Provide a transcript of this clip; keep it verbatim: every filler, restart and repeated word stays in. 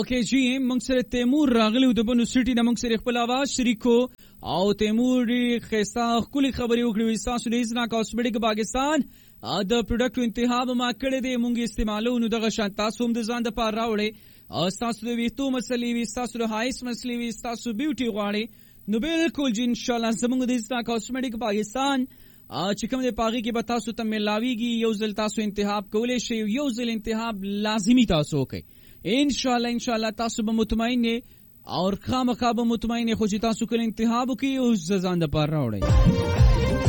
اوکې جی موږ سره تیمور راغلی د بنو سټی نه، موږ سره خپل आवाज شریکو او تیمور خستا خولي خبري وکړي تاسو د اسنا کاسمیټک پاکستان د پروډکټ انتخاب ما کړی دی، موږ استعمالو نو دغه شان تاسو هم د ځان د پاره راوړي او تاسو د ویتو مسلې وي، تاسو د هایس مسلې وي، تاسو بیوټي غواړي نو بالکل جی ان شاء الله زموږ د اسنا کاسمیټک پاکستان چې کوم د پاغي کې به تاسو ته ملاويږي، یو ځل تاسو انتخاب کولای شئ، یو ځل انتخاب لازمی تاسو وکړئ ان شاء الله. ان شاء الله تاسو به مطمئن او خامخا به مطمئن خو چې تاسو کله انتخاب وکړئ او ځان د پاره راوړئ.